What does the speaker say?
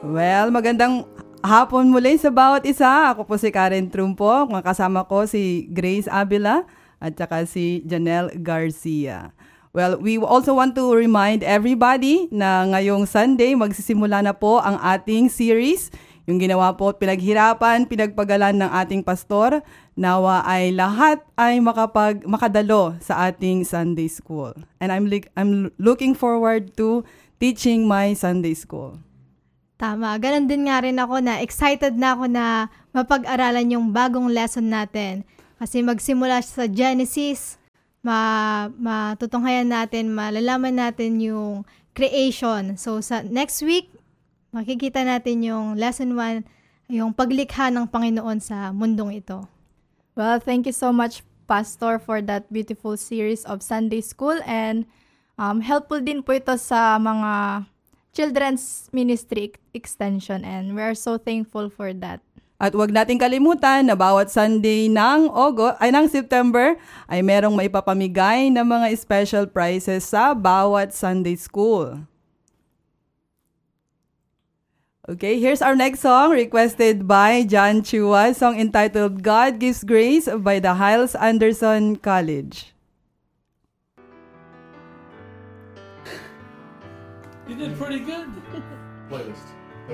Well, magandang hapon muli sa bawat isa. Ako po si Karen Trumpo. Kasama ko si Grace Avila at saka si Janelle Garcia. Well, we also want to remind everybody na ngayong Sunday magsisimula na po ang ating series. Yung ginawa po, pinaghirapan, pinagpagalan ng ating pastor. Nawa ay lahat ay makadalo sa ating Sunday school. And I'm looking forward to teaching my Sunday school. Tama. Ganon din nga rin ako na excited na ako na mapag-aralan yung bagong lesson natin. Kasi magsimula sa Genesis, matutunghayan natin, malalaman natin yung creation. So sa next week, makikita natin yung lesson 1, yung paglikha ng Panginoon sa mundong ito. Well, thank you so much, Pastor, for that beautiful series of Sunday School. And helpful din po ito sa mga Children's Ministry Extension, and we're so thankful for that. At huwag nating kalimutan na bawat Sunday ng September ay merong maipapamigay na mga special prizes sa bawat Sunday school. Okay, here's our next song requested by John Chua, song entitled God Gives Grace by the Hyles Anderson College. You did pretty good. Playlist.